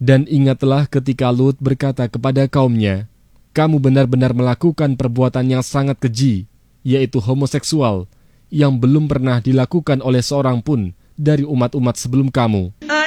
Dan ingatlah ketika Lut berkata kepada kaumnya, kamu benar-benar melakukan perbuatan yang sangat keji, yaitu homoseksual, yang belum pernah dilakukan oleh seorang pun dari umat-umat sebelum kamu.